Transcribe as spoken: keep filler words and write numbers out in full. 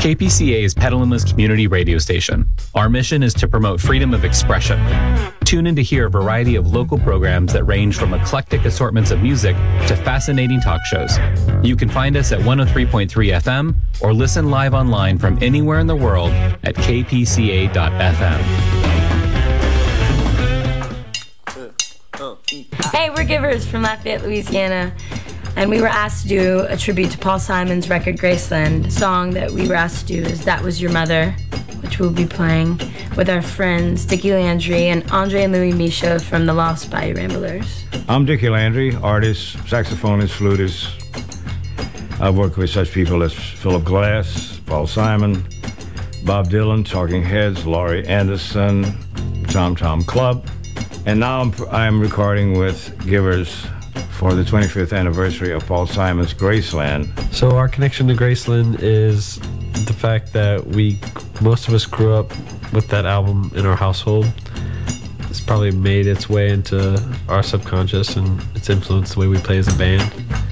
K P C A is Petalima's community radio station. Our mission is to promote freedom of expression. Tune in to hear a variety of local programs that range from eclectic assortments of music to fascinating talk shows. You can find us at one oh three point three F M or listen live online from anywhere in the world at k p c a dot f m. Hey, we're Givers from Lafayette, Louisiana. And we were asked to do a tribute to Paul Simon's record Graceland. The song that we were asked to do is That Was Your Mother, which we'll be playing with our friends Dickie Landry and Andre and Louis Michaud from the Lost Bayou Ramblers. I'm Dickie Landry, artist, saxophonist, flutist. I've worked with such people as Philip Glass, Paul Simon, Bob Dylan, Talking Heads, Laurie Anderson, Tom Tom Club. And now I'm, I'm recording with Givers for the twenty-fifth anniversary of Paul Simon's Graceland. So our connection to Graceland is the fact that we, most of us grew up with that album in our household. It's probably made its way into our subconscious and it's influenced the way we play as a band.